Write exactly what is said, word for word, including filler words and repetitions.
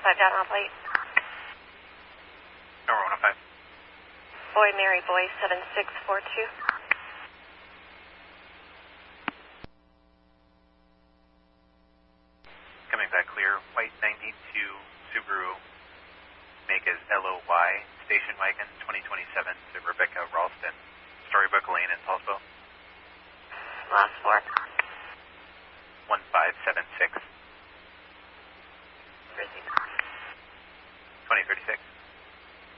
five down on plate. Number one oh five. Boy, Mary, boy, seven six four two. Coming back clear, white ninety-two Subaru, make is L O Y, station wagon, twenty twenty-seven to Rebecca Ralston, Storybook Lane in Paulsville. Last four. one five seven six. Receive. twenty thirty-six.